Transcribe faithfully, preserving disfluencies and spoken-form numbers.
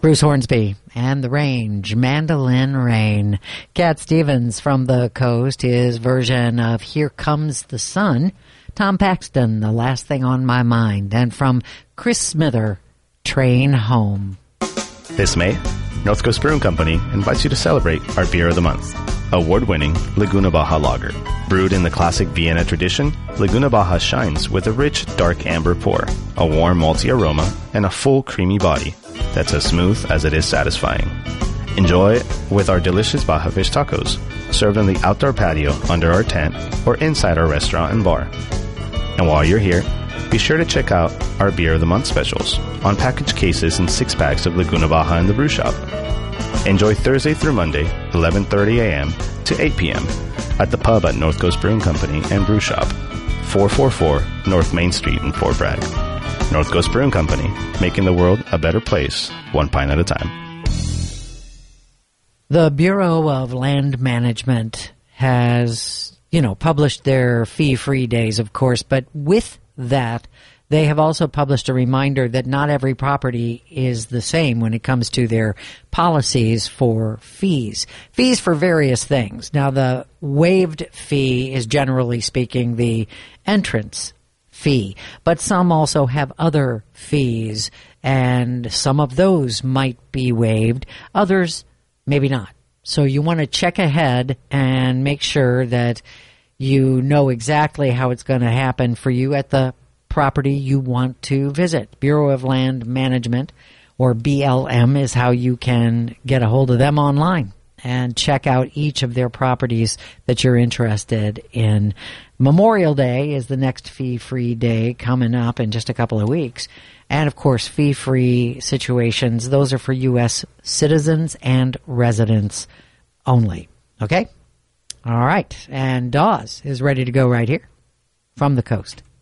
Bruce Hornsby and the Range, Mandolin Rain. Cat Stevens from the Coast, his version of Here Comes the Sun. Tom Paxton, The Last Thing on My Mind. And from Chris Smither, Train Home. This May, North Coast Brewing Company invites you to celebrate our Beer of the Month, award-winning Laguna Baja Lager. Brewed in the classic Vienna tradition, Laguna Baja shines with a rich, dark amber pour, a warm malty aroma, and a full, creamy body that's as smooth as it is satisfying. Enjoy with our delicious Baja fish tacos, served on the outdoor patio under our tent or inside our restaurant and bar. And while you're here, be sure to check out our Beer of the Month specials on packaged cases and six-packs of Laguna Baja in the brew shop. Enjoy Thursday through Monday, eleven thirty a.m. to eight p.m. at the pub at North Coast Brewing Company and Brew Shop, four forty-four North Main Street in Fort Bragg. North Coast Brewing Company, making the world a better place, one pint at a time. The Bureau of Land Management has, you know, published their fee-free days, of course, but with that, they have also published a reminder that not every property is the same when it comes to their policies for fees. Fees for various things. Now, the waived fee is, generally speaking, the entrance fee, but some also have other fees, and some of those might be waived, others maybe not. So you want to check ahead and make sure that you know exactly how it's going to happen for you at the property you want to visit. Bureau of Land Management, or B L M, is how you can get a hold of them online and check out each of their properties that you're interested in. Memorial Day is the next fee-free day coming up in just a couple of weeks. And, of course, fee-free situations, those are for U S citizens and residents only. Okay? All right. And Dawes is ready to go right here from the coast.